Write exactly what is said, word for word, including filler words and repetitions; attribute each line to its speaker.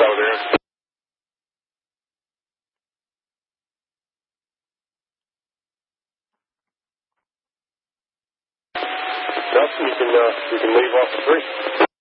Speaker 1: South Air. Nelson, you can, uh, you can leave off the three.